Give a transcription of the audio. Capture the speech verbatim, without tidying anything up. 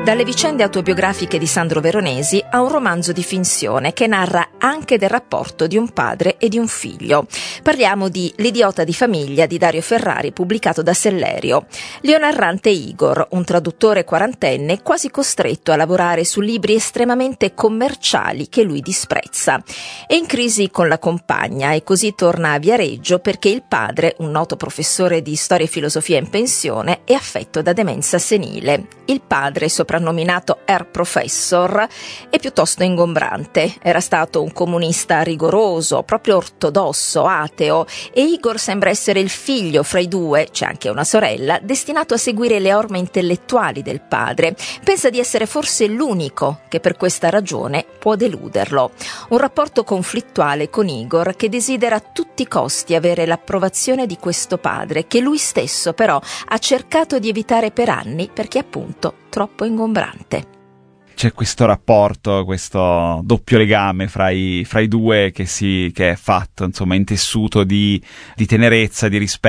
Dalle vicende autobiografiche di Sandro Veronesi a un romanzo di finzione che narra anche del rapporto di un padre e di un figlio. Parliamo di L'idiota di famiglia di Dario Ferrari, pubblicato da Sellerio. Leo narrante Igor, un traduttore quarantenne quasi costretto a lavorare su libri estremamente commerciali che lui disprezza. È in crisi con la compagna e così torna a Viareggio perché il padre, un noto professore di storia e filosofia in pensione, è affetto da demenza senile. Il padre, soprannominato Herr Professor, è piuttosto ingombrante. Era stato un comunista rigoroso, proprio ortodosso, ateo, e Igor sembra essere il figlio fra i due, c'è anche una sorella, destinato a seguire le orme intellettuali del padre. Pensa di essere forse l'unico che per questa ragione può deluderlo. Un rapporto conflittuale con Igor che desidera a tutti i costi avere l'approvazione di questo padre, che lui stesso però ha cercato di evitare per anni perché appunto troppo ingombrante. C'è questo rapporto, questo doppio legame fra i, fra i due che, si, che è fatto, insomma, intessuto di, di tenerezza, di rispetto